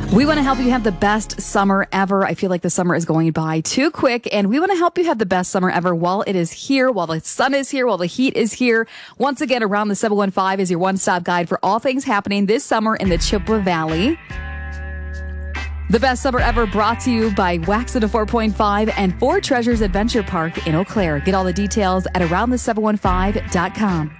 We want to help you have the best summer ever. I feel like the summer is going by too quick, and we want to help you have the best summer ever while it is here, while the sun is here, while the heat is here. Once again, Around the 715 is your one-stop guide for all things happening this summer in the Chippewa Valley. The best summer ever brought to you by Waxahachie 4.5 and Four Treasures Adventure Park in Eau Claire. Get all the details at aroundthe715.com.